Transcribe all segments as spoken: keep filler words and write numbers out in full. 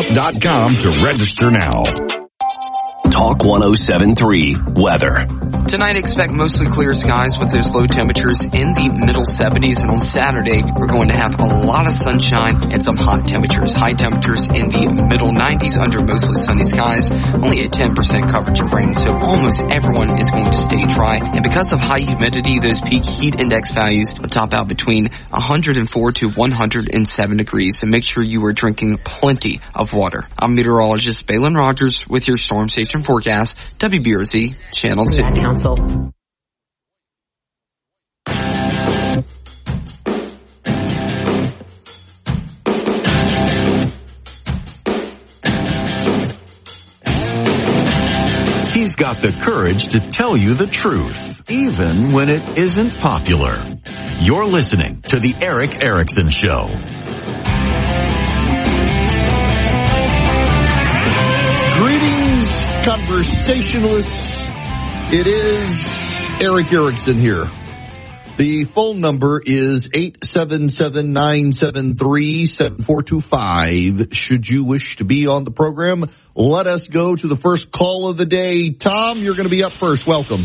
state dot com to register now. Talk one oh seven three Weather. Tonight, expect mostly clear skies with those low temperatures in the middle seventies. And on Saturday, we're going to have a lot of sunshine and some hot temperatures. High temperatures in the middle nineties under mostly sunny skies. Only a ten percent coverage of rain, so almost everyone is going to stay dry. And because of high humidity, those peak heat index values will top out between one hundred four to one hundred seven degrees. So make sure you are drinking plenty of water. I'm meteorologist Balin Rogers with your Storm Station forecast, W B R Z Channel two. Council. He's got the courage to tell you the truth, even when it isn't popular. You're listening to The Erick Erickson Show. Greetings, conversationalists. It is Erick Erickson here. The phone number is eight seven seven, nine seven three, seven four two five. Should you wish to be on the program, let us go to the first call of the day. Tom, you're going to be up first. Welcome.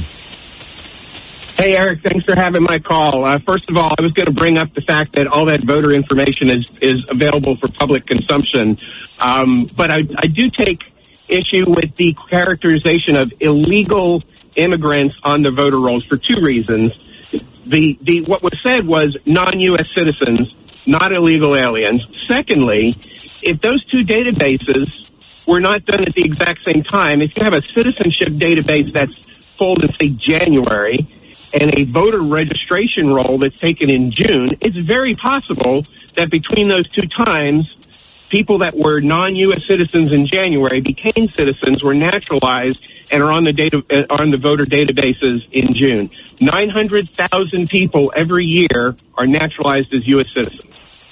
Hey, Eric, thanks for having my call. Uh, first of all, I was going to bring up the fact that all that voter information is, is available for public consumption. Um, but I, I do take issue with the characterization of illegal immigrants on the voter rolls for two reasons. The, the, what was said was non-U S citizens, not illegal aliens. Secondly, if those two databases were not done at the exact same time, if you have a citizenship database that's pulled in, say, January, and a voter registration roll that's taken in June, it's very possible that between those two times, people that were non-U S citizens in January became citizens, were naturalized, and are on the data, are on the voter databases in June. nine hundred thousand people every year are naturalized as U S citizens.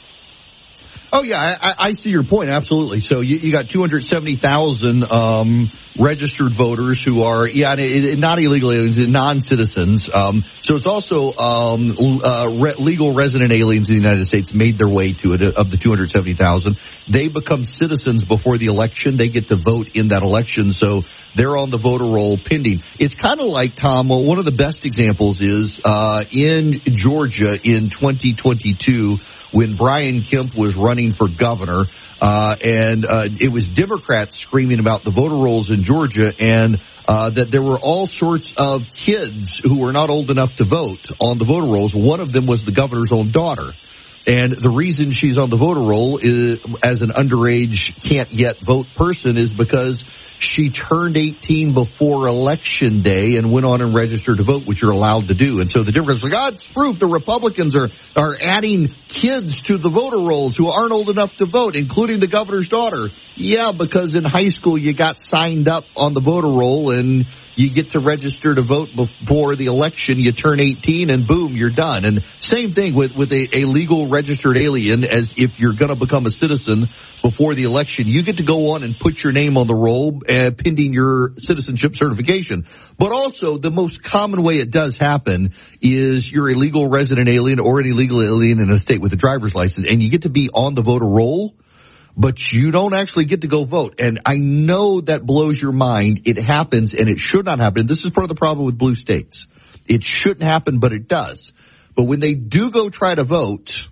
Oh, yeah, I, I see your point, absolutely. So you, you got two hundred seventy thousand um, registered voters who are, yeah, not illegal aliens, non-citizens. Um, so it's also um, uh, re- legal resident aliens in the United States made their way to it, of the two hundred seventy thousand. They become citizens before the election. They get to vote in that election, so they're on the voter roll pending. It's kind of like, Tom, well, one of the best examples is uh in Georgia in twenty twenty-two when Brian Kemp was running for governor, uh and uh it was Democrats screaming about the voter rolls in Georgia, and uh that there were all sorts of kids who were not old enough to vote on the voter rolls. One of them was the governor's own daughter. And the reason she's on the voter roll is, as an underage can't yet vote person, is because she turned eighteen before election day and went on and registered to vote, which you're allowed to do. And so the Democrats are like, oh, it's proof the Republicans are, are adding kids to the voter rolls who aren't old enough to vote, including the governor's daughter. Yeah, because in high school you got signed up on the voter roll and you get to register to vote before the election. You turn eighteen and boom, you're done. And same thing with, with a, a legal registered alien, as if you're going to become a citizen before the election, you get to go on and put your name on the roll uh, pending your citizenship certification. But also the most common way it does happen is you're a legal resident alien or an illegal alien in a state with a driver's license, and you get to be on the voter roll, but you don't actually get to go vote. And I know that blows your mind. It happens, and it should not happen. This is part of the problem with blue states. It shouldn't happen, but it does. But when they do go try to vote,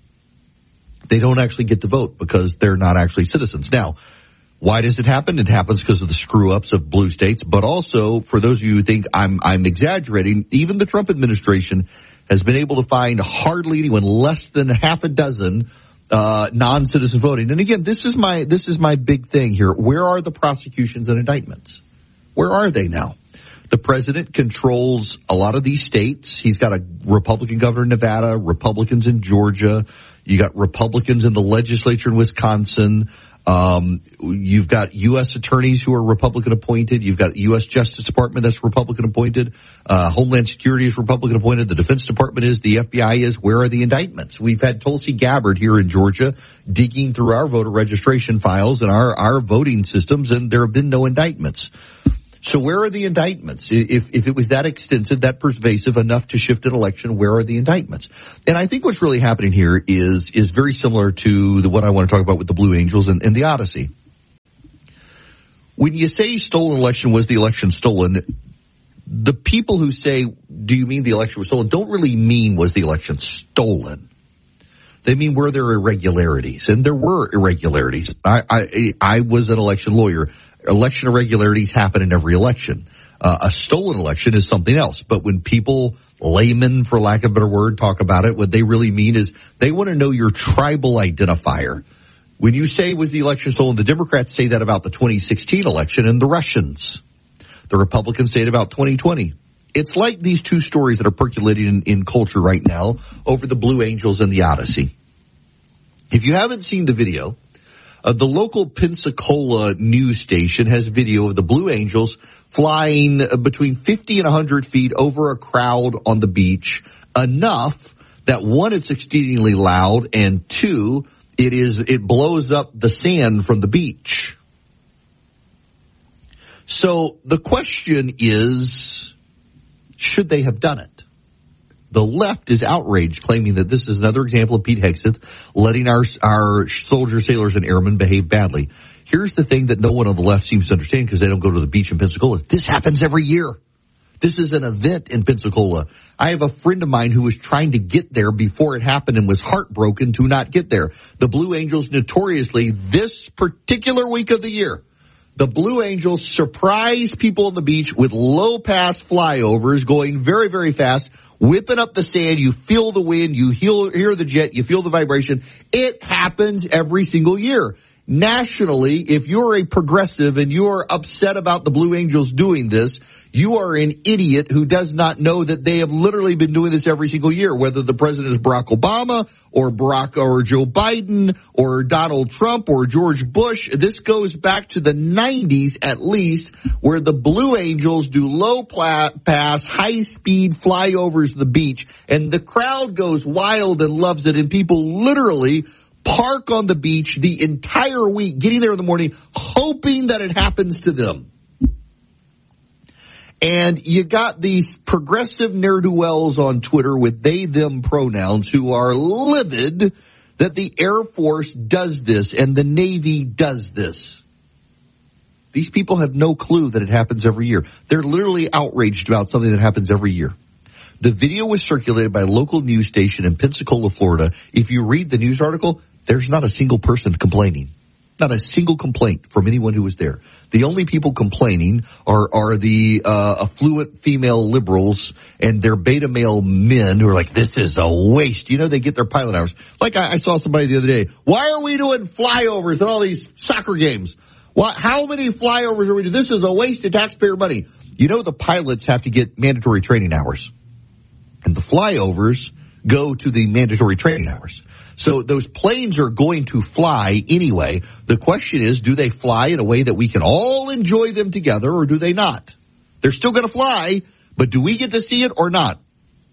they don't actually get to vote because they're not actually citizens. Now, why does it happen? It happens because of the screw-ups of blue states. But also, for those of you who think I'm, I'm exaggerating, even the Trump administration has been able to find hardly anyone, less than half a dozen Uh, non-citizen voting. And again, this is my, this is my big thing here. Where are the prosecutions and indictments? Where are they now? The president controls a lot of these states. He's got a Republican governor in Nevada, Republicans in Georgia. You got Republicans in the legislature in Wisconsin. Um, you've got U S attorneys who are Republican appointed. You've got U S Justice Department that's Republican appointed. Uh, Homeland Security is Republican appointed. The Defense Department is. The F B I is. Where are the indictments? We've had Tulsi Gabbard here in Georgia digging through our voter registration files and our, our voting systems, and there have been no indictments. So where are the indictments? If, if it was that extensive, that pervasive enough to shift an election, where are the indictments? And I think what's really happening here is, is very similar to the what I want to talk about with the Blue Angels and, and the Odyssey. when you say stolen election, was the election stolen? The people who say, do you mean the election was stolen, don't really mean was the election stolen. They mean were there irregularities? And there were irregularities. I, I, I was an election lawyer. Election irregularities happen in every election. Uh, a stolen election is something else. But when people, laymen, for lack of a better word, talk about it, what they really mean is they want to know your tribal identifier. When you say was the election stolen, the Democrats say that about the twenty sixteen election and the Russians. The Republicans say it about twenty twenty. It's like these two stories that are percolating in, in culture right now over the Blue Angels and the Odyssey. If you haven't seen the video, uh, the local Pensacola news station has video of the Blue Angels flying between fifty and one hundred feet over a crowd on the beach, enough that one, it's exceedingly loud, and two, it is it blows up the sand from the beach. So the question is, should they have done it? The left is outraged, claiming that this is another example of Pete Hegseth letting our our soldiers, sailors, and airmen behave badly. Here's the thing that no one on the left seems to understand because they don't go to the beach in Pensacola. This happens every year. This is an event in Pensacola. I have a friend of mine who was trying to get there before it happened and was heartbroken to not get there. The Blue Angels notoriously, this particular week of the year, the Blue Angels surprise people on the beach with low-pass flyovers going very, very fast, whipping up the sand. You feel the wind. You hear the jet. You feel the vibration. It happens every single year. Nationally, if you're a progressive and you're upset about the Blue Angels doing this, you are an idiot who does not know that they have literally been doing this every single year, whether the president is Barack Obama or Barack or Joe Biden or Donald Trump or George Bush. This goes back to the nineties at least, where the Blue Angels do low pass, high speed flyovers the beach, and the crowd goes wild and loves it, and people literally park on the beach the entire week, getting there in the morning, hoping that it happens to them. And you got these progressive ne'er-do-wells on Twitter with they, them pronouns who are livid that the Air Force does this and the Navy does this. These people have no clue that it happens every year. They're literally outraged about something that happens every year. The video was circulated by a local news station in Pensacola, Florida. If you read the news article, there's not a single person complaining. Not a single complaint from anyone who was there. The only people complaining are, are the, uh, affluent female liberals and their beta male men who are like, this is a waste. You know, they get their pilot hours. Like I, I saw somebody the other day. Why are we doing flyovers at all these soccer games? What, how many flyovers are we doing? This is a waste of taxpayer money. You know, the pilots have to get mandatory training hours. And the flyovers go to the mandatory training hours. So those planes are going to fly anyway. The question is, do they fly in a way that we can all enjoy them together, or do they not? They're still going to fly, but do we get to see it or not?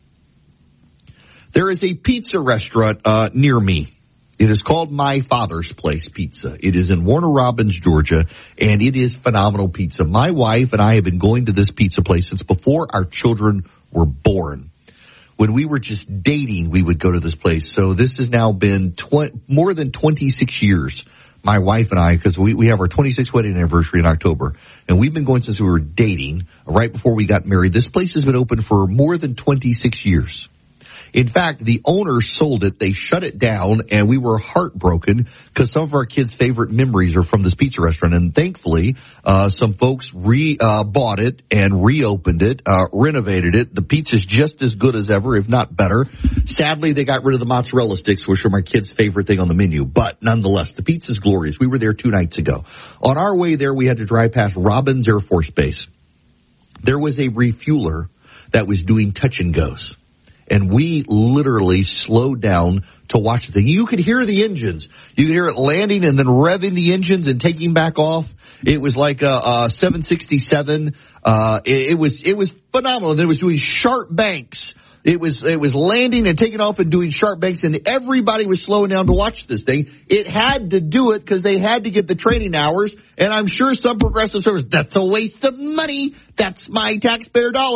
There is a pizza restaurant uh near me. It is called My Father's Place Pizza. It is in Warner Robins, Georgia, and it is phenomenal pizza. My wife and I have been going to this pizza place since before our children were born. When we were just dating, we would go to this place. So this has now been tw- more than twenty-six years, my wife and I, because we, we have our twenty-sixth wedding anniversary in October. And we've been going since we were dating, right before we got married. This place has been open for more than twenty-six years. In fact, the owner sold it. They shut it down, and we were heartbroken because some of our kids' favorite memories are from this pizza restaurant. And thankfully, uh, some folks re, uh, bought it and reopened it, uh, renovated it. The pizza's just as good as ever, if not better. Sadly, they got rid of the mozzarella sticks, which are my kids' favorite thing on the menu. But nonetheless, the pizza's glorious. We were there two nights ago. On our way there, we had to drive past Robins Air Force Base. There was a refueler that was doing touch and goes. And we literally slowed down to watch the thing. You could hear the engines. You could hear it landing and then revving the engines and taking back off. It was like a, a seven sixty-seven. Uh, it, it was, it was phenomenal. And it was doing sharp banks. It was, it was landing and taking off and doing sharp banks, and everybody was slowing down to watch this thing. It had to do it because they had to get the training hours. And I'm sure some progressive service, that's a waste of money. That's my taxpayer dollars.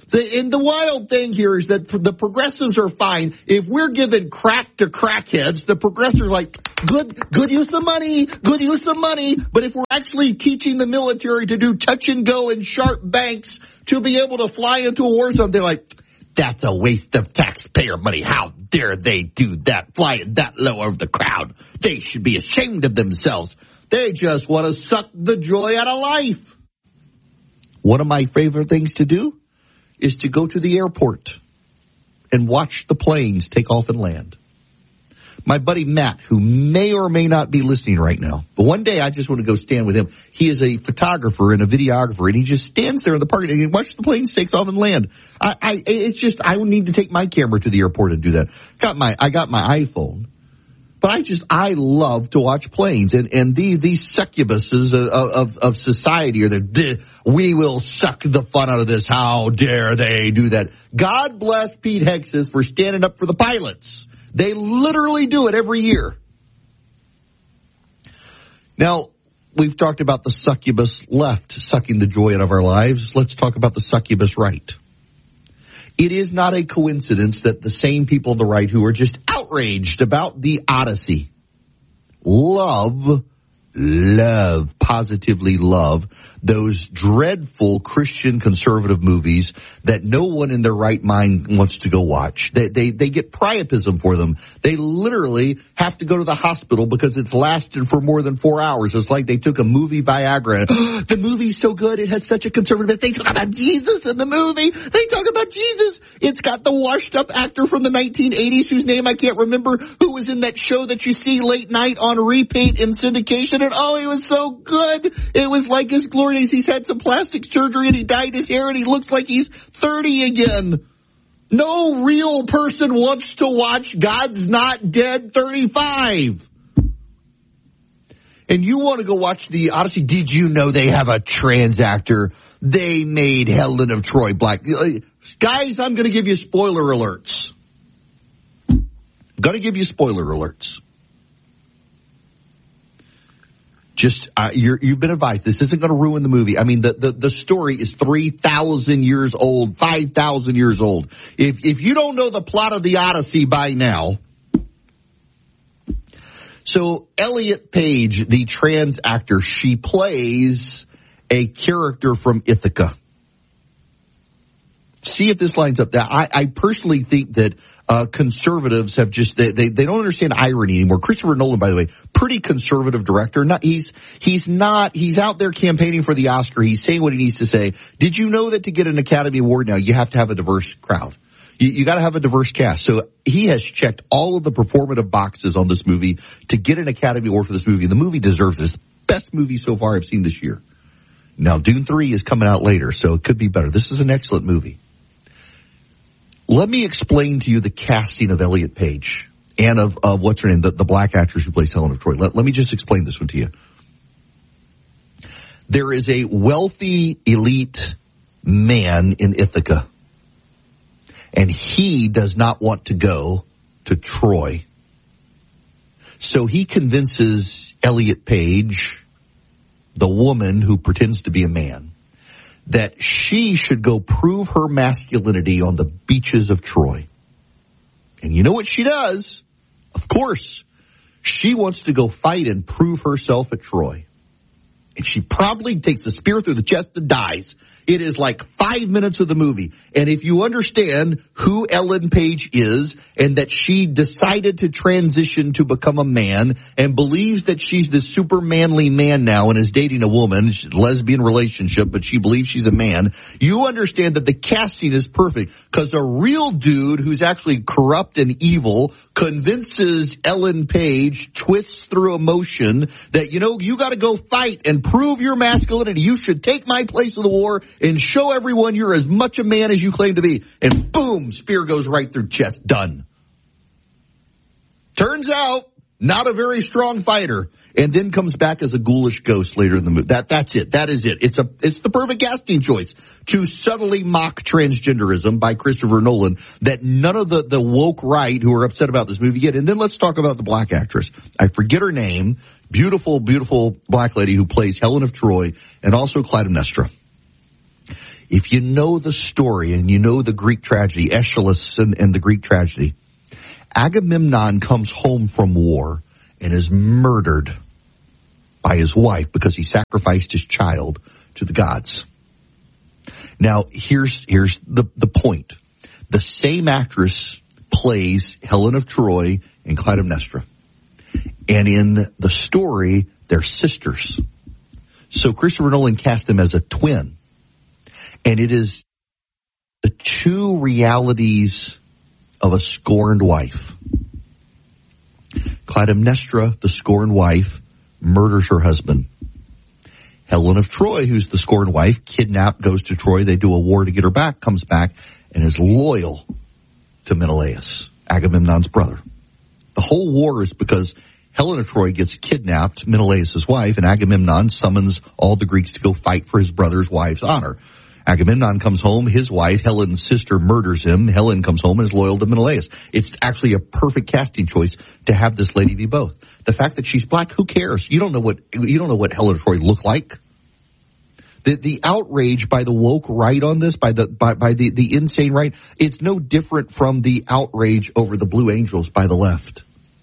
The, and the wild thing here is that the progressives are fine. If we're giving crack to crackheads, the progressives are like, good, good use of money, good use of money. But if we're actually teaching the military to do touch and go in sharp banks to be able to fly into a war zone, they're like, that's a waste of taxpayer money. How dare they do that, flying that low over the crowd? They should be ashamed of themselves. They just want to suck the joy out of life. One of my favorite things to do is to go to the airport and watch the planes take off and land. My buddy Matt, who may or may not be listening right now, but one day I just want to go stand with him. He is a photographer and a videographer, and he just stands there in the park and he watches the planes take off and land. I, I, it's just, I would need to take my camera to the airport and do that. Got my, I got my iPhone. But I just, I love to watch planes. And, and these, these succubuses of, of, of society are there. We will suck the fun out of this. How dare they do that? God bless Pete Hexes for standing up for the pilots. They literally do it every year. Now, we've talked about the succubus left sucking the joy out of our lives. Let's talk about the succubus right. It is not a coincidence that the same people on the right who are just outraged about the Odyssey love, love, positively love those dreadful Christian conservative movies that no one in their right mind wants to go watch. They, they, they get priapism for them. They literally have to go to the hospital because it's lasted for more than four hours. It's like they took a movie Viagra. The movie's so good. It has such a conservative. They talk about Jesus in the movie. They talk about Jesus. It's got the washed up actor from the nineteen eighties whose name I can't remember, who was in that show that you see late night on repeat in syndication. And oh, he was so good. It was like his glory. He's had some plastic surgery and he dyed his hair and he looks like he's thirty again. No real person wants to watch God's Not Dead thirty-five. And you want to go watch the Odyssey. Did you know they have a trans actor? They made Helen of Troy black. Guys, I'm going to give you spoiler alerts. I'm going to give you spoiler alerts. Just, uh, you're, you've been advised. This isn't going to ruin the movie. I mean, the, the, the story is three thousand years old, five thousand years old. If, if you don't know the plot of the Odyssey by now. So, Elliot Page, the trans actor, she plays a character from Ithaca. See if this lines up. Now, I, I personally think that uh conservatives have just they, they they don't understand irony anymore. Christopher Nolan, by the way, pretty conservative director. Not he's he's not he's out there campaigning for the Oscar. He's saying what he needs to say. Did you know that to get an Academy Award now you have to have a diverse crowd? You, you got to have a diverse cast. So he has checked all of the performative boxes on this movie to get an Academy Award for this movie. The movie deserves this. Best movie so far I've seen this year. Now Dune three is coming out later, so it could be better. This is an excellent movie. Let me explain to you the casting of Elliot Page and of, of what's her name, the, the black actress who plays Helen of Troy. Let, let me just explain this one to you. There is a wealthy, elite man in Ithaca, and he does not want to go to Troy. So he convinces Elliot Page, the woman who pretends to be a man, that she should go prove her masculinity on the beaches of Troy. And you know what she does? Of course, she wants to go fight and prove herself at Troy. And she probably takes a spear through the chest and dies. It is like five minutes of the movie. And if you understand who Ellen Page is and that she decided to transition to become a man and believes that she's this super manly man now and is dating a woman, she's a lesbian relationship, but she believes she's a man, you understand that the casting is perfect because a real dude who's actually corrupt and evil convinces Ellen Page, twists through emotion, that, you know, you got to go fight and prove your masculinity. You should take my place in the war and show everyone you're as much a man as you claim to be. And boom, spear goes right through chest. Done. Turns out, not a very strong fighter, and then comes back as a ghoulish ghost later in the movie. That, that's it. That is it. It's a, it's the perfect casting choice to subtly mock transgenderism by Christopher Nolan that none of the, the woke right who are upset about this movie get. And then let's talk about the black actress. I forget her name. Beautiful, beautiful black lady who plays Helen of Troy and also Clytemnestra. if you know the story and you know the Greek tragedy, Aeschylus and, and the Greek tragedy, Agamemnon comes home from war and is murdered by his wife because he sacrificed his child to the gods. Now, here's here's the, the point. The same actress plays Helen of Troy and Clytemnestra. And in the story, they're sisters. So Christopher Nolan cast them as a twin. And it is the two realities of a scorned wife. Clytemnestra, the scorned wife, murders her husband. Helen of Troy, who's the scorned wife, kidnapped, goes to Troy. They do a war to get her back, comes back, and is loyal to Menelaus, Agamemnon's brother. The whole war is because Helen of Troy gets kidnapped, Menelaus' wife, and Agamemnon summons all the Greeks to go fight for his brother's wife's honor. Agamemnon comes home, his wife, Helen's sister, murders him. Helen comes home and is loyal to Menelaus. It's actually a perfect casting choice to have this lady be both. The fact that she's black, who cares? You don't know what, you don't know what Helen of Troy looked like. The, the outrage by the woke right on this, by the, by, by the, the insane right, it's no different from the outrage over the Blue Angels by the left.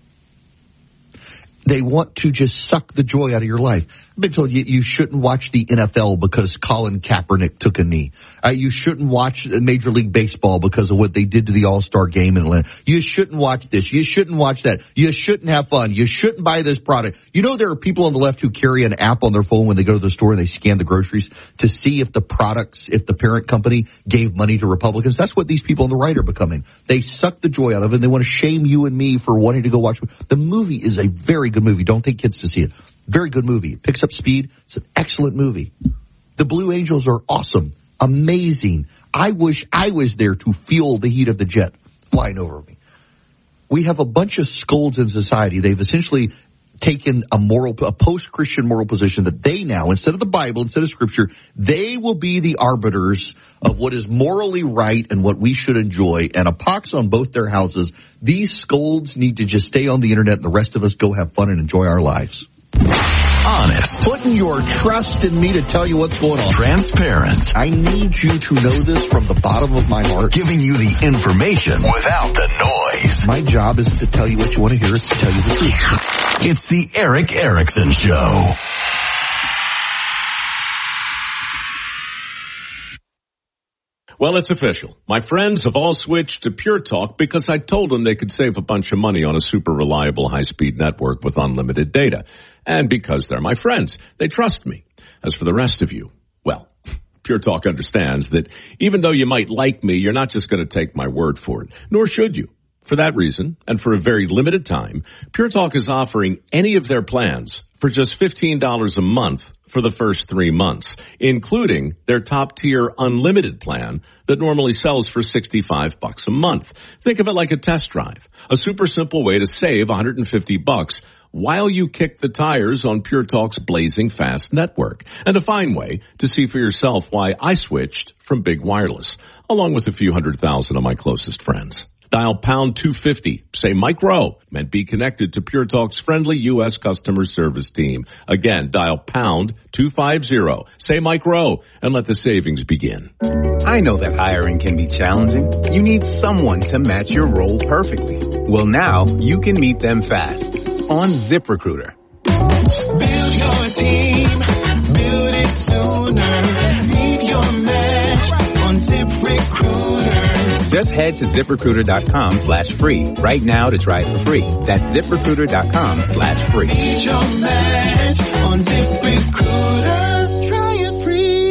They want to just suck the joy out of your life. I've been told you, you shouldn't watch the N F L because Colin Kaepernick took a knee. Uh, you shouldn't watch Major League Baseball because of what they did to the All-Star game in Atlanta. You shouldn't watch this. You shouldn't watch that. You shouldn't have fun. You shouldn't buy this product. You know there are people on the left who carry an app on their phone when they go to the store and they scan the groceries to see if the products, if the parent company gave money to Republicans. That's what these people on the right are becoming. They suck the joy out of it and they want to shame you and me for wanting to go watch. The movie is a very good movie. Don't take kids to see it. Very good movie. It picks up speed. It's an excellent movie. The Blue Angels are awesome. Amazing. I wish I was there to feel the heat of the jet flying over me. We have a bunch of scolds in society. They've essentially taken a moral, a post-Christian moral position that they now, instead of the Bible, instead of Scripture, they will be the arbiters of what is morally right and what we should enjoy, and a pox on both their houses. These scolds need to just stay on the internet and the rest of us go have fun and enjoy our lives. Honest. Putting your trust in me to tell you what's going on. Transparent. I need you to know this from the bottom of my heart. Giving you the information without the noise. My job isn't to tell you what you want to hear, it's to tell you the truth. It's the Eric Erickson Show. Well, it's official. My friends have all switched to Pure Talk because I told them they could save a bunch of money on a super reliable high-speed network with unlimited data. And because they're my friends, they trust me. As for the rest of you, well, Pure Talk understands that even though you might like me, you're not just going to take my word for it, nor should you. For that reason, and for a very limited time, Pure Talk is offering any of their plans for just fifteen dollars a month for the first three months, including their top-tier unlimited plan that normally sells for sixty-five bucks a month. Think of it like a test drive, a super simple way to save one hundred fifty bucks while you kick the tires on Pure Talk's blazing fast network, and a fine way to see for yourself why I switched from big wireless, along with a few hundred thousand of my closest friends. Dial pound two fifty, say Mike Rowe, and be connected to Pure Talk's friendly U S customer service team. Again, dial pound two fifty, say Mike Rowe, and let the savings begin. I know that hiring can be challenging. You need someone to match your role perfectly. Well, now you can meet them fast on ZipRecruiter. Build your team, build it sooner. Meet your match on ZipRecruiter. Just head to ZipRecruiter.com slash free right now to try it for free. That's ZipRecruiter.com slash free. Meet your match on ZipRecruiter. Try it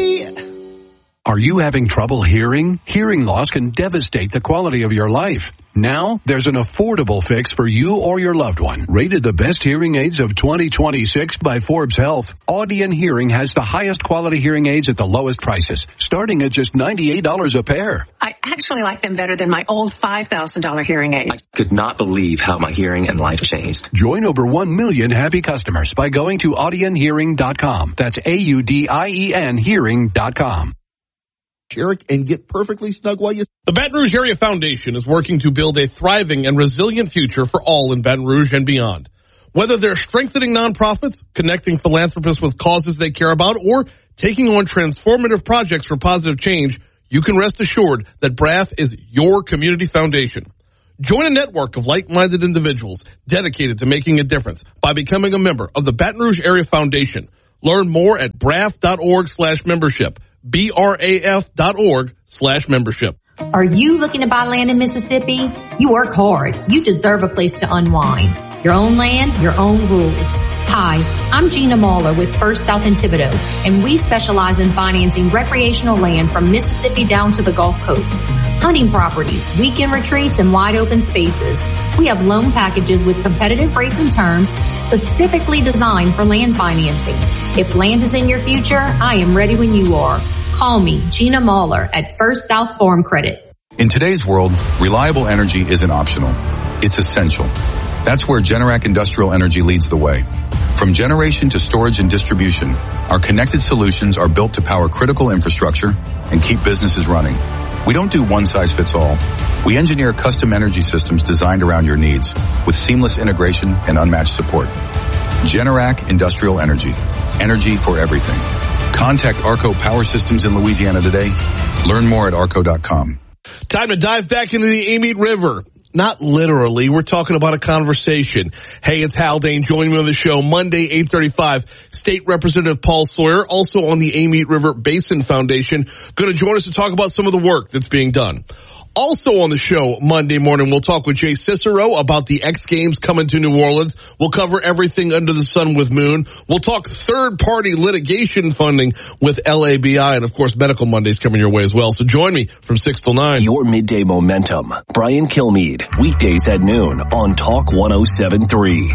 free. Are you having trouble hearing? Hearing loss can devastate the quality of your life. Now, there's an affordable fix for you or your loved one. Rated the best hearing aids of twenty twenty-six by Forbes Health, Audion Hearing has the highest quality hearing aids at the lowest prices, starting at just ninety-eight dollars a pair. I actually like them better than my old five thousand dollars hearing aid. I could not believe how my hearing and life changed. Join over one million happy customers by going to audion hearing dot com. That's A U D I E N hearing dot com. Eric, and get perfectly snug while you... The Baton Rouge Area Foundation is working to build a thriving and resilient future for all in Baton Rouge and beyond. Whether they're strengthening nonprofits, connecting philanthropists with causes they care about, or taking on transformative projects for positive change, you can rest assured that B R A F is your community foundation. Join a network of like-minded individuals dedicated to making a difference by becoming a member of the Baton Rouge Area Foundation. Learn more at braf.org slash membership. B-R-A-F dot org slash membership. Are you looking to buy land in Mississippi? You work hard. You deserve a place to unwind. Your own land, your own rules. Hi, I'm Gina Mahler with First South in Thibodaux, and we specialize in financing recreational land from Mississippi down to the Gulf Coast. Hunting properties, weekend retreats, and wide open spaces. We have loan packages with competitive rates and terms specifically designed for land financing. If land is in your future, I am ready when you are. Call me, Gina Mahler, at First South Farm Credit. In today's world, reliable energy isn't optional. It's essential. That's where Generac Industrial Energy leads the way. From generation to storage and distribution, our connected solutions are built to power critical infrastructure and keep businesses running. We don't do one size fits all. We engineer custom energy systems designed around your needs with seamless integration and unmatched support. Generac Industrial Energy. Energy for everything. Contact Arco Power Systems in Louisiana today. Learn more at arco dot com. Time to dive back into the Amite River. Not literally. We're talking about a conversation. Hey, it's Haldane. Joining me on the show Monday, eight thirty-five. State Representative Paul Sawyer, also on the Amite River Basin Foundation, going to join us to talk about some of the work that's being done. Also on the show Monday morning, we'll talk with Jay Cicero about the X Games coming to New Orleans. We'll cover everything under the sun with Moon. We'll talk third-party litigation funding with L A B I, and of course, Medical Monday's coming your way as well. So join me from six till nine. Your midday momentum. Brian Kilmeade, weekdays at noon on Talk one oh seven point three.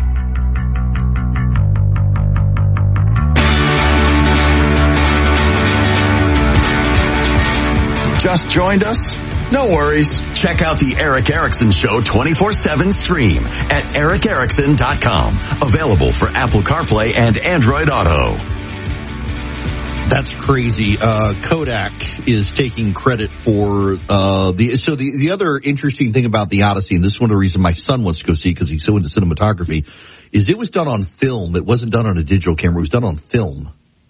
Just joined us? No worries. Check out the Eric Erickson Show twenty-four seven stream at eric erickson dot com. Available for Apple CarPlay and Android Auto. That's crazy. Uh, Kodak is taking credit for, uh, the, so the, the other interesting thing about the Odyssey, and this is one of the reasons my son wants to go see because he's so into cinematography, is it was done on film. It wasn't done on a digital camera. It was done on film.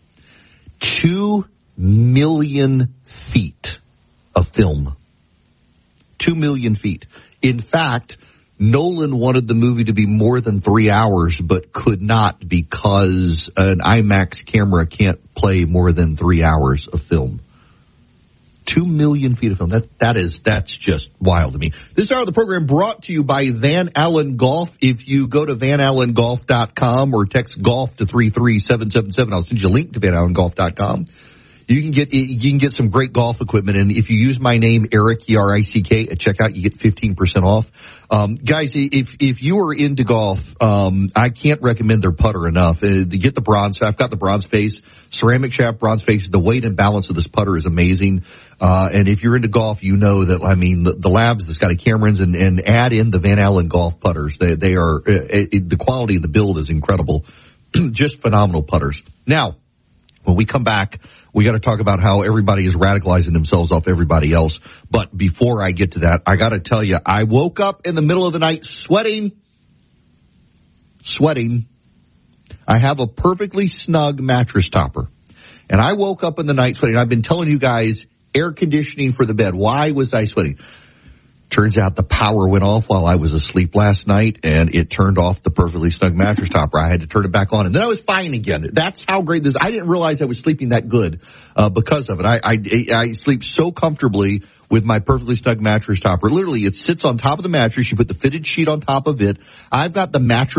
Two million feet of film. Two million feet. In fact, Nolan wanted the movie to be more than three hours, but could not because an IMAX camera can't play more than three hours of film. Two million feet of film. That, that is, that's just wild to me. This hour of the program brought to you by Van Allen Golf. If you go to van allen golf dot com or text golf to three three seven seven seven, I'll send you a link to van allen golf dot com. You can get, you can get some great golf equipment. And if you use my name, Eric, E R I C K, at checkout, you get fifteen percent off. Um, guys, if, if you are into golf, um, I can't recommend their putter enough. Uh, to get the bronze, I've got the bronze face, ceramic shaft, bronze face. The weight and balance of this putter is amazing. Uh, and if you're into golf, you know that, I mean, the, the Labs, the Scotty Camerons, and, and add in the Van Allen golf putters. They, they are, uh, it, the quality of the build is incredible. Just phenomenal putters. Now, when we come back, we got to talk about how everybody is radicalizing themselves off everybody else. But before I get to that, I got to tell you, I woke up in the middle of the night sweating, sweating. I have a perfectly snug mattress topper. And I woke up in the night sweating. I've been telling you guys, air conditioning for the bed. Why was I sweating? Turns out the power went off while I was asleep last night, and it turned off the perfectly snug mattress topper. I had to turn it back on, and then I was fine again. That's how great this is. I didn't realize I was sleeping that good uh, because of it. I, I, I sleep so comfortably with my perfectly snug mattress topper. Literally, it sits on top of the mattress. You put the fitted sheet on top of it. I've got the mattress